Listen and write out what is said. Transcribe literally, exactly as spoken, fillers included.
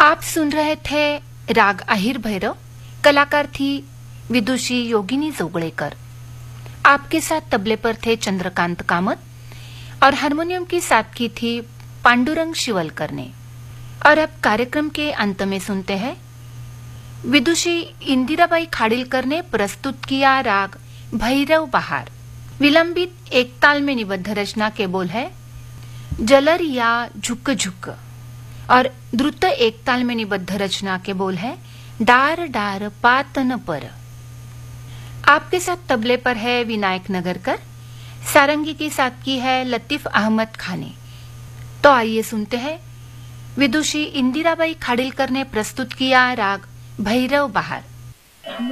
आप सुन रहे थे राग आहिर भैरव। कलाकार थी विदुषी योगिनी जोगड़ेकर। आपके साथ तबले पर थे चंद्रकांत कामत और हारमोनियम की साथ की थी पांडुरंग शिवलकर ने। और अब कार्यक्रम के अंत में सुनते हैं विदुषी इंदिराबाई खाड़िलकर ने प्रस्तुत किया राग भैरव बहार। विलंबित एक ताल में निबद्ध रचना के बोल है जलरिया झुक झुक और द्रुत एक ताल में निबद्ध रचना के बोल है डार डार पातन पर। आपके साथ तबले पर है विनायक नगरकर, सारंगी की साथ की है लतीफ अहमद खाने। तो आइए सुनते हैं विदुषी इंदिराबाई खाड़िलकर ने प्रस्तुत किया राग भैरव बहार।